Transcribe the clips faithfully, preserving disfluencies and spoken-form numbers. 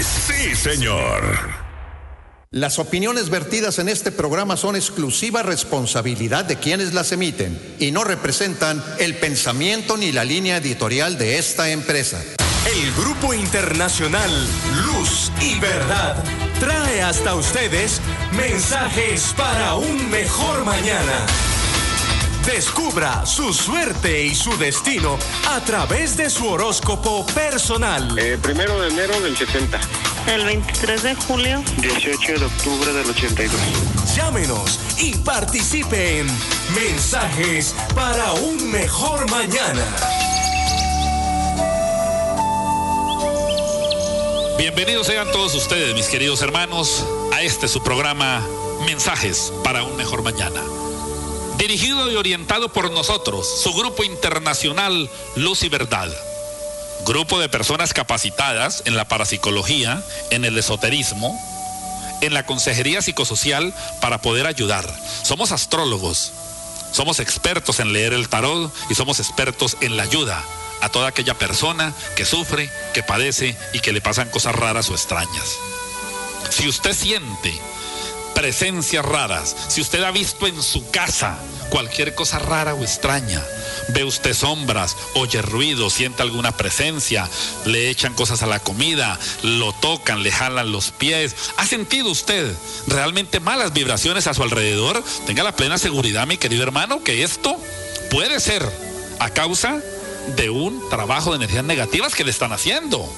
Sí, señor. Las opiniones vertidas en este programa son exclusiva responsabilidad de quienes las emiten y no representan el pensamiento ni la línea editorial de esta empresa. El Grupo Internacional Luz y Verdad trae hasta ustedes mensajes para un mejor mañana. Descubra su suerte y su destino a través de su horóscopo personal. Eh, primero de enero del setenta. El veintitrés de julio. dieciocho de octubre del ochenta y dos. Llámenos y participe en Mensajes para un Mejor Mañana. Bienvenidos sean todos ustedes, mis queridos hermanos, a este su programa Mensajes para un Mejor Mañana. Dirigido y orientado por nosotros, su Grupo Internacional Luz y Verdad. Grupo de personas capacitadas en la parapsicología, en el esoterismo, en la consejería psicosocial para poder ayudar. Somos astrólogos, somos expertos en leer el tarot y somos expertos en la ayuda a toda aquella persona que sufre, que padece y que le pasan cosas raras o extrañas. Si usted siente presencias raras, si usted ha visto en su casa cualquier cosa rara o extraña, ve usted sombras, oye ruido, siente alguna presencia, le echan cosas a la comida, lo tocan, le jalan los pies, ¿ha sentido usted realmente malas vibraciones a su alrededor? Tenga la plena seguridad, mi querido hermano, que esto puede ser a causa de un trabajo de energías negativas que le están haciendo.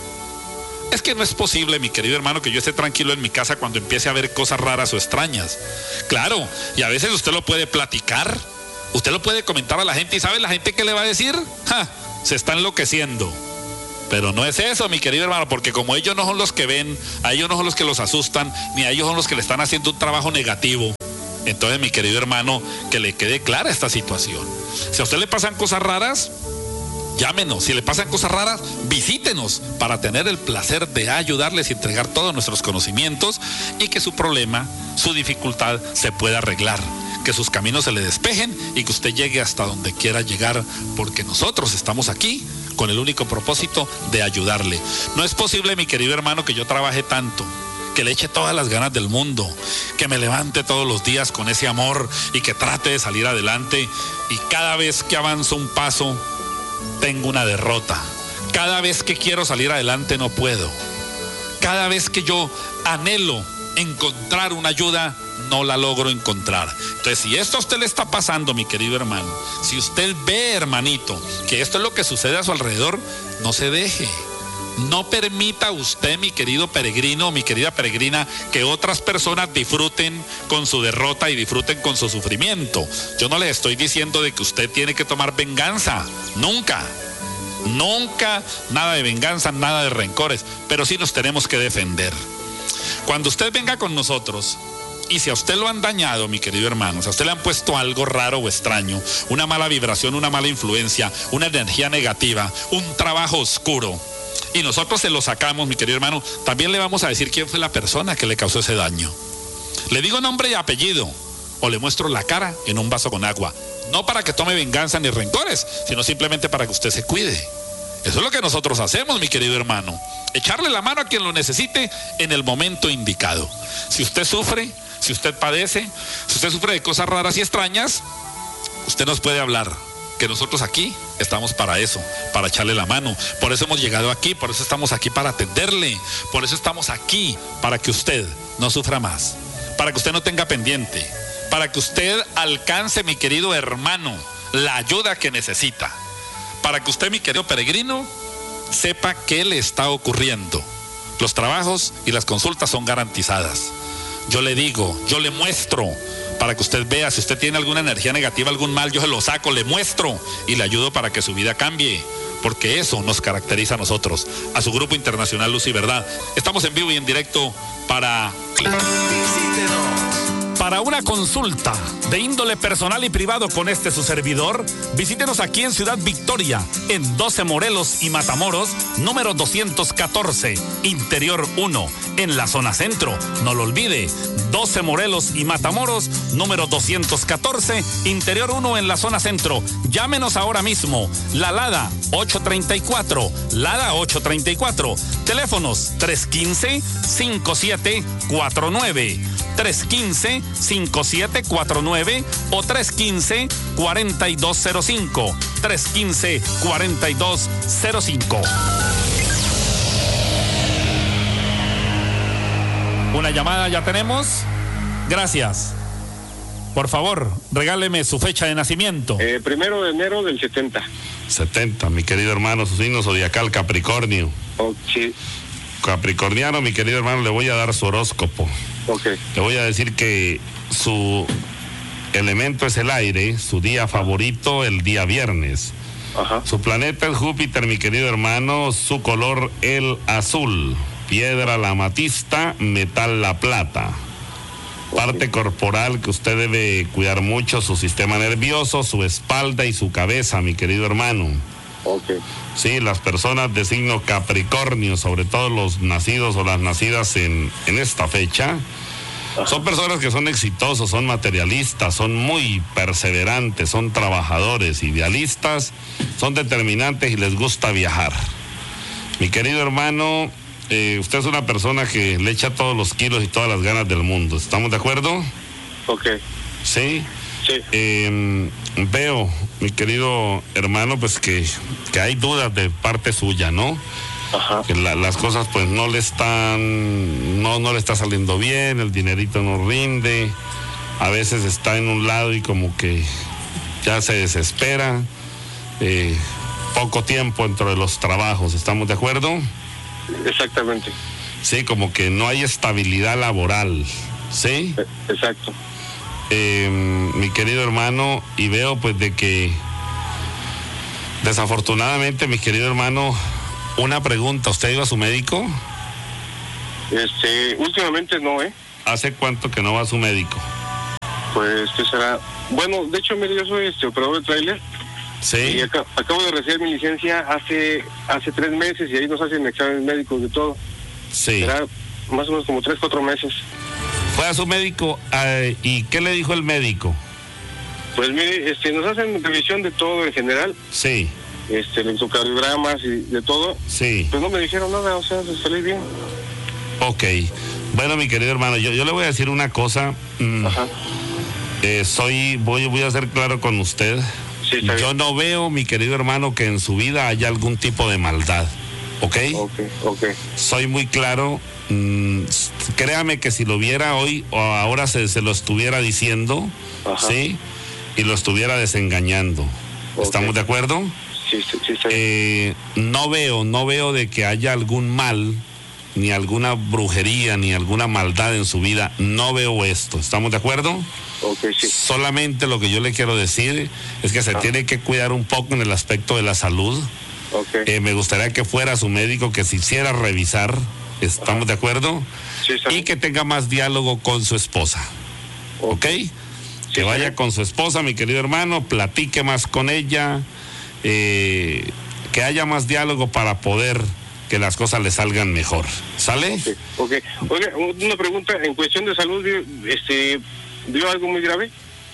Es que no es posible, mi querido hermano, que yo esté tranquilo en mi casa cuando empiece a ver cosas raras o extrañas. Claro, y a veces usted lo puede platicar, usted lo puede comentar a la gente, y ¿sabe la gente qué le va a decir? ¡Ja! Se está enloqueciendo. Pero no es eso, mi querido hermano, porque como ellos no son los que ven, a ellos no son los que los asustan, ni a ellos son los que le están haciendo un trabajo negativo. Entonces, mi querido hermano, que le quede clara esta situación. Si a usted le pasan cosas raras, llámenos. Si le pasan cosas raras, visítenos para tener el placer de ayudarles y entregar todos nuestros conocimientos y que su problema, su dificultad se pueda arreglar, que sus caminos se le despejen y que usted llegue hasta donde quiera llegar, porque nosotros estamos aquí con el único propósito de ayudarle. No es posible, mi querido hermano, que yo trabaje tanto, que le eche todas las ganas del mundo, que me levante todos los días con ese amor y que trate de salir adelante, y cada vez que avanzo un paso tengo una derrota. Cada vez que quiero salir adelante no puedo. Cada vez que yo anhelo encontrar una ayuda, no la logro encontrar. Entonces, si esto a usted le está pasando, mi querido hermano, si usted ve, hermanito, que esto es lo que sucede a su alrededor, no se deje. No permita usted, mi querido peregrino, mi querida peregrina, que otras personas disfruten con su derrota y disfruten con su sufrimiento. Yo no le estoy diciendo de que usted tiene que tomar venganza, nunca, nunca, nada de venganza, nada de rencores, pero sí nos tenemos que defender. Cuando usted venga con nosotros, y si a usted lo han dañado, mi querido hermano, si a usted le han puesto algo raro o extraño, una mala vibración, una mala influencia, una energía negativa, un trabajo oscuro, y nosotros se lo sacamos, mi querido hermano, también le vamos a decir quién fue la persona que le causó ese daño. Le digo nombre y apellido, o le muestro la cara en un vaso con agua. No para que tome venganza ni rencores, sino simplemente para que usted se cuide. Eso es lo que nosotros hacemos, mi querido hermano. Echarle la mano a quien lo necesite en el momento indicado. Si usted sufre, si usted padece, si usted sufre de cosas raras y extrañas, usted nos puede hablar, que nosotros aquí estamos para eso, para echarle la mano. Por eso hemos llegado aquí, por eso estamos aquí para atenderle, por eso estamos aquí, para que usted no sufra más, para que usted no tenga pendiente, para que usted alcance, mi querido hermano, la ayuda que necesita, para que usted, mi querido peregrino, sepa qué le está ocurriendo. Los trabajos y las consultas son garantizadas. Yo le digo, yo le muestro, para que usted vea, si usted tiene alguna energía negativa, algún mal, yo se lo saco, le muestro y le ayudo para que su vida cambie, porque eso nos caracteriza a nosotros, a su Grupo Internacional Luz y Verdad. Estamos en vivo y en directo para... Visítenos. Para una consulta, de índole personal y privado con este su servidor, visítenos aquí en Ciudad Victoria, en doce Morelos y Matamoros, número doscientos catorce, Interior uno, en la zona centro. No lo olvide, doce Morelos y Matamoros, número doscientos catorce, Interior uno, en la zona centro. Llámenos ahora mismo. La Lada ocho treinta y cuatro, Lada ocho treinta y cuatro. Teléfonos tres uno cinco, cinco siete cuatro nueve, tres uno cinco, cinco siete cuatro nueve o tres uno cinco, cuatro dos cero cinco, tres uno cinco, cuatro dos cero cinco. Una llamada ya tenemos. Gracias. Por favor, regáleme su fecha de nacimiento. Eh, primero de enero del setenta. setenta, mi querido hermano, su signo zodiacal Capricornio. Oh, sí. Capricorniano, mi querido hermano, le voy a dar su horóscopo. Ok. Le voy a decir que su elemento es el aire, su día favorito el día viernes. Ajá. Su planeta es Júpiter, mi querido hermano, su color el azul, piedra la amatista, metal la plata. Parte corporal que usted debe cuidar mucho, su sistema nervioso, su espalda y su cabeza, mi querido hermano. Ok. Sí, las personas de signo Capricornio, sobre todo los nacidos o las nacidas en, en esta fecha, son personas que son exitosos, son materialistas, son muy perseverantes, son trabajadores, idealistas, son determinantes y les gusta viajar. Mi querido hermano, eh, usted es una persona que le echa todos los kilos y todas las ganas del mundo. ¿Estamos de acuerdo? Ok. Sí. Sí. Eh, veo, mi querido hermano, pues que, que hay dudas de parte suya, ¿no? Ajá. Que la, las cosas pues no le están, no, no le está saliendo bien, el dinerito no rinde, a veces está en un lado y como que ya se desespera, eh, poco tiempo dentro de los trabajos, ¿estamos de acuerdo? Exactamente. Sí, como que no hay estabilidad laboral, ¿sí? Exacto. Eh, mi querido hermano, y veo pues de que desafortunadamente, mi querido hermano, una pregunta, ¿usted iba a su médico? Este, últimamente no, ¿eh? ¿Hace cuánto que no va a su médico? Pues, ¿qué será? Bueno, de hecho, mire, yo soy este operador de tráiler. Sí. Y acá, acabo de recibir mi licencia hace hace tres meses y ahí nos hacen exámenes médicos de todo. Sí. Será más o menos como tres, cuatro meses. Fue a su médico, eh, ¿y qué le dijo el médico? Pues mire, este, nos hacen revisión de todo en general, Sí, este, electrocardiogramas y de todo. sí, Pues no me dijeron nada, o sea, salí bien. ok. Bueno, mi querido hermano, yo, yo le voy a decir una cosa. mm, Ajá. eh, soy, voy, voy a ser claro con usted. Sí, está Yo bien. no veo, mi querido hermano, que en su vida haya algún tipo de maldad, ¿ok? Ok, ok. Soy muy claro. mm, s- créame que si lo viera hoy o ahora se, se lo estuviera diciendo, Ajá. ¿sí? Y lo estuviera desengañando. Ok. ¿Estamos de acuerdo? Sí, sí, sí, está bien. Eh, no veo, no veo de que haya algún mal, ni alguna brujería, ni alguna maldad en su vida. No veo esto. ¿Estamos de acuerdo? Ok, sí. Solamente lo que yo le quiero decir es que se Ah. tiene que cuidar un poco en el aspecto de la salud. Ok. Eh, me gustaría que fuera su médico, que se hiciera revisar. ¿Estamos de acuerdo? Sí, está Y bien. que tenga más diálogo con su esposa. ¿Ok? Que está vaya bien. con su esposa, mi querido hermano, platique más con ella, eh, que haya más diálogo para poder que las cosas le salgan mejor. ¿Sale? Sí, ok. Oiga, una pregunta, en cuestión de salud, ¿vio, este, ¿vio algo muy grave?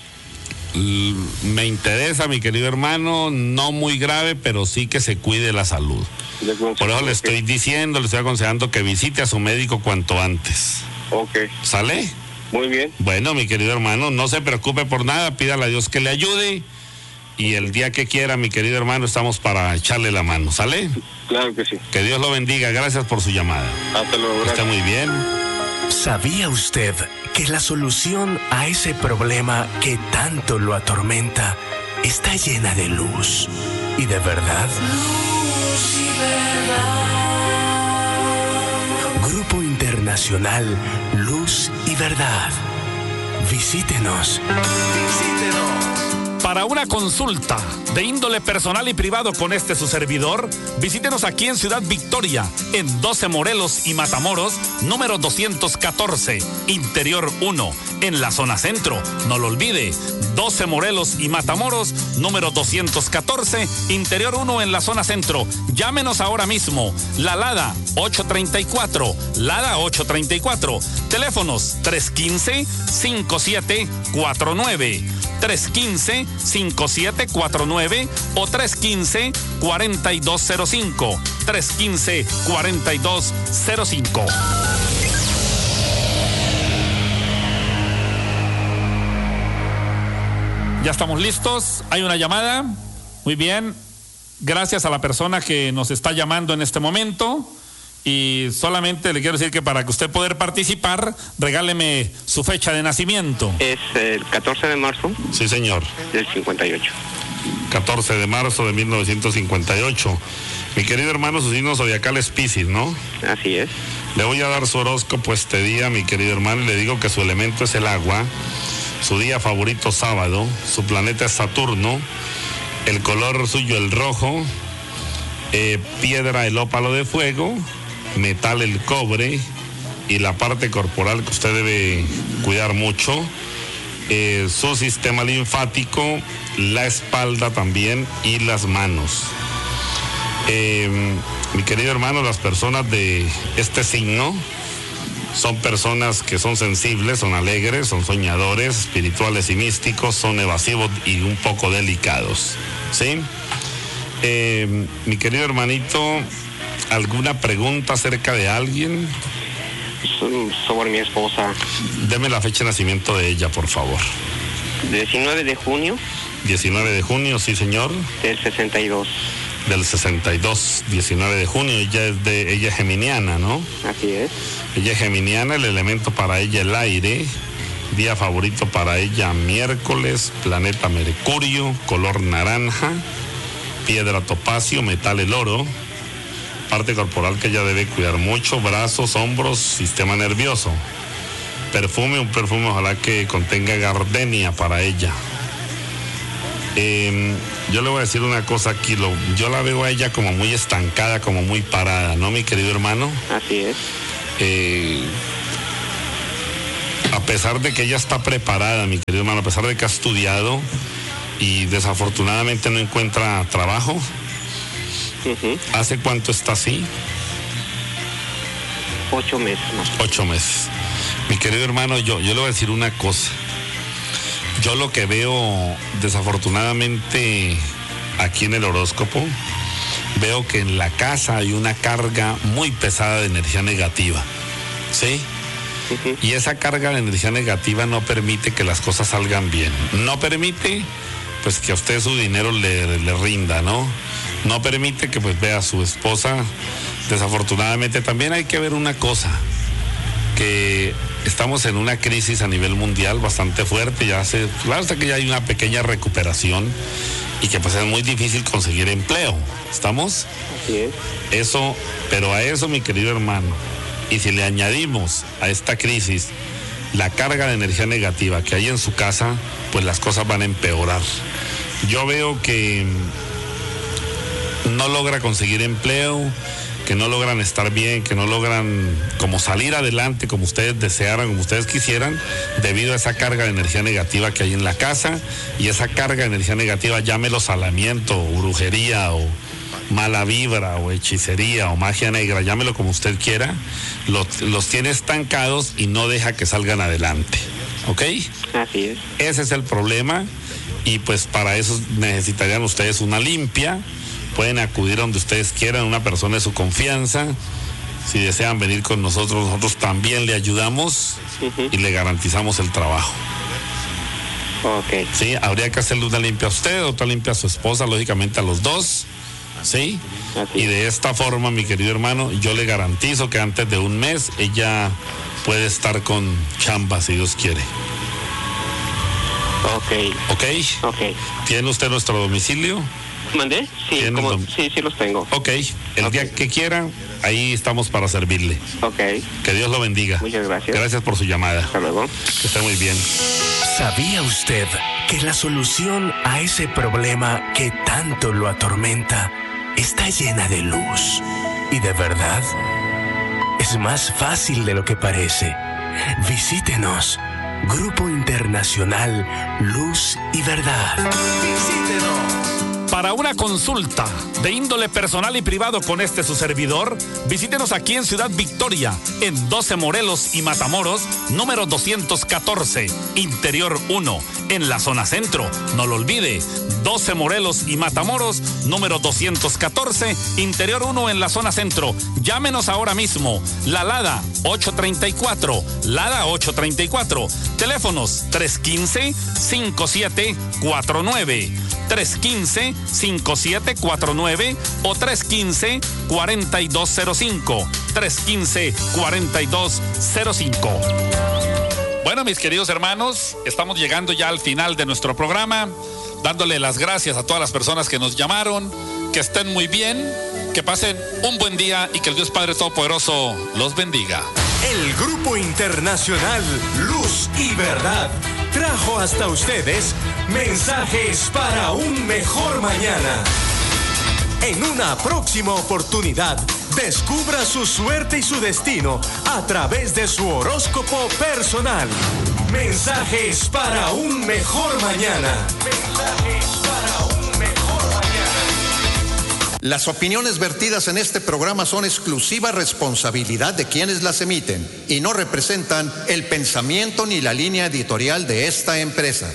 L- Me interesa, mi querido hermano, no muy grave, pero sí que se cuide la salud. De algún- Por eso le Ok. estoy diciendo, le estoy aconsejando que visite a su médico cuanto antes. Ok, ¿Sale? muy bien. Bueno, mi querido hermano, no se preocupe por nada, pídale a Dios que le ayude y el día que quiera, mi querido hermano, estamos para echarle la mano. ¿Sale? Claro que sí. Que Dios lo bendiga. Gracias por su llamada. Hasta luego. Está Gracias. muy bien. ¿Sabía usted que la solución a ese problema que tanto lo atormenta está llena de luz y de verdad? Grupo Internacional Luz y Verdad. Visítenos. Visítenos. Para una consulta de índole personal y privado con este su servidor, visítenos aquí en Ciudad Victoria, en doce Morelos y Matamoros, número doscientos catorce, Interior uno, en la zona centro. No lo olvide, doce Morelos y Matamoros, número doscientos catorce, Interior uno en la zona centro. Llámenos ahora mismo. La Lada ocho treinta y cuatro, Lada ocho treinta y cuatro. Teléfonos tres uno cinco, cinco siete cuatro nueve, tres uno cinco, cinco siete cuatro nueve o tres uno cinco, cuatro dos cero cinco, tres uno cinco, cuatro dos cero cinco. Ya estamos listos. Hay una llamada. Muy bien. Gracias a la persona que nos está llamando en este momento. Y solamente le quiero decir que para que usted pueda participar, regáleme su fecha de nacimiento. Es el catorce de marzo. Sí, señor. Del cincuenta y ocho. catorce de marzo de mil novecientos cincuenta y ocho. Mi querido hermano, su signo zodiacal es Piscis, ¿no? Así es. Le voy a dar su horóscopo este día, mi querido hermano, y le digo que su elemento es el agua. Su día favorito sábado, su planeta es Saturno, el color suyo el rojo, eh, piedra el ópalo de fuego, metal el cobre y la parte corporal que usted debe cuidar mucho, eh, su sistema linfático, la espalda también y las manos. Eh, mi querido hermano, las personas de este signo son personas que son sensibles, son alegres, son soñadores, espirituales y místicos, son evasivos y un poco delicados, ¿sí? Eh, mi querido hermanito, ¿alguna pregunta acerca de alguien? Sobre mi esposa. Deme la fecha de nacimiento de ella, por favor. diecinueve de junio. diecinueve de junio, sí, señor. Del sesenta y dos. Del sesenta y dos, diecinueve de junio. Ella es de, ella es geminiana, ¿no? Así es. Ella es geminiana, el elemento para ella el aire, día favorito para ella miércoles, planeta Mercurio, color naranja, piedra topacio, metal el oro, parte corporal que ella debe cuidar mucho, brazos, hombros, sistema nervioso. Perfume, un perfume ojalá que contenga gardenia para ella. Eh, yo le voy a decir una cosa aquí, lo, yo la veo a ella como muy estancada, como muy parada, ¿no, mi querido hermano? Así es. Eh, a pesar de que ella está preparada, mi querido hermano, a pesar de que ha estudiado y desafortunadamente no encuentra trabajo, uh-huh. ¿Hace cuánto está así? Ocho meses más. Ocho meses. Mi querido hermano, yo, yo le voy a decir una cosa. Yo lo que veo desafortunadamente aquí en el horóscopo, veo que en la casa hay una carga muy pesada de energía negativa, ¿sí? Uh-huh. Y esa carga de energía negativa no permite que las cosas salgan bien. No permite, pues, que a usted su dinero le, le rinda, ¿no? No permite que, pues, vea a su esposa. Desafortunadamente también hay que ver una cosa, que estamos en una crisis a nivel mundial bastante fuerte, ya hace, claro, hasta que ya hay una pequeña recuperación y que pues es muy difícil conseguir empleo, ¿estamos? Así es. Eso, pero a eso, mi querido hermano, y si le añadimos a esta crisis la carga de energía negativa que hay en su casa, pues las cosas van a empeorar. Yo veo que no logra conseguir empleo, que no logran estar bien, que no logran como salir adelante como ustedes desearan, como ustedes quisieran, debido a esa carga de energía negativa que hay en la casa. Y esa carga de energía negativa, llámelo salamiento, o brujería, o mala vibra, o hechicería, o magia negra, llámelo como usted quiera, los, los tiene estancados y no deja que salgan adelante, ¿ok? Así es. Ese es el problema, y pues para eso necesitarían ustedes una limpia. Pueden acudir a donde ustedes quieran, una persona de su confianza. Si desean venir con nosotros, nosotros también le ayudamos, uh-huh, y le garantizamos el trabajo. Ok. Sí, habría que hacerle una limpia a usted, otra limpia a su esposa, lógicamente a los dos. Sí. Así. Y de esta forma, mi querido hermano, yo le garantizo que antes de un mes ella puede estar con chamba, si Dios quiere. Ok. Ok. Ok. ¿Tiene usted nuestro domicilio? ¿Mandé? Sí, como, dom- sí, sí los tengo. Ok, el okay. día que quiera, ahí estamos para servirle. Ok. Que Dios lo bendiga. Muchas gracias. Gracias por su llamada. Hasta luego. Que esté muy bien. ¿Sabía usted que la solución a ese problema que tanto lo atormenta está llena de luz y de verdad? Es más fácil de lo que parece. Visítenos Grupo Internacional Luz y Verdad. Visítenos. Para una consulta de índole personal y privado con este su servidor, visítenos aquí en Ciudad Victoria, en doce Morelos y Matamoros, número doscientos catorce, Interior uno, en la zona centro. No lo olvide, doce Morelos y Matamoros, número doscientos catorce, Interior uno, en la zona centro. Llámenos ahora mismo. La Lada ocho treinta y cuatro, Lada ocho treinta y cuatro. Teléfonos tres uno cinco, cinco siete cuatro nueve, tres uno cinco, cinco siete cuatro nueve o tres uno cinco, cuatro dos cero cinco, tres uno cinco, cuatro dos cero cinco. Bueno, mis queridos hermanos, estamos llegando ya al final de nuestro programa, dándole las gracias a todas las personas que nos llamaron, que estén muy bien, que pasen un buen día y que el Dios Padre Todopoderoso los bendiga. El Grupo Internacional Luz y Verdad trajo hasta ustedes mensajes para un mejor mañana. En una próxima oportunidad, descubra su suerte y su destino a través de su horóscopo personal. Mensajes para un mejor mañana. Mensajes para un mejor mañana. Las opiniones vertidas en este programa son exclusiva responsabilidad de quienes las emiten y no representan el pensamiento ni la línea editorial de esta empresa.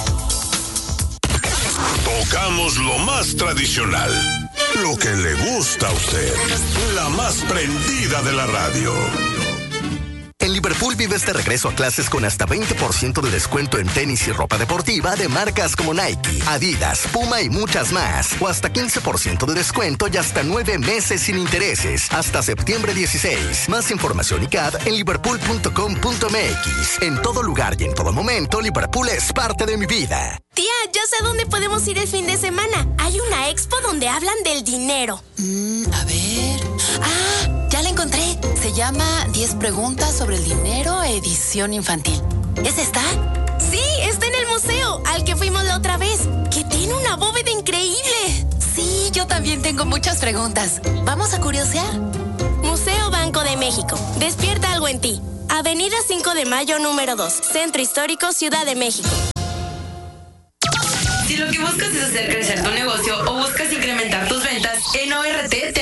Tocamos lo más tradicional, lo que le gusta a usted, la más prendida de la radio. En Liverpool vives de regreso a clases con hasta veinte por ciento de descuento en tenis y ropa deportiva de marcas como Nike, Adidas, Puma y muchas más. O hasta quince por ciento de descuento y hasta nueve meses sin intereses. Hasta septiembre dieciséis. Más información y C A D en liverpool punto com punto m x. En todo lugar y en todo momento, Liverpool es parte de mi vida. Tía, ya sé dónde podemos ir el fin de semana. Hay una expo donde hablan del dinero. Mm, a ver... ¡Ah! Ya la encontré. Se llama diez preguntas sobre el dinero, edición infantil. ¿Es esta? Sí, está en el museo, al que fuimos la otra vez, que tiene una bóveda increíble. Sí, yo también tengo muchas preguntas. ¿Vamos a curiosear? Museo Banco de México. Despierta algo en ti. Avenida cinco de mayo, número dos. Centro Histórico, Ciudad de México. Si lo que buscas es hacer crecer tu negocio o buscas incrementar tus ventas, en O R T te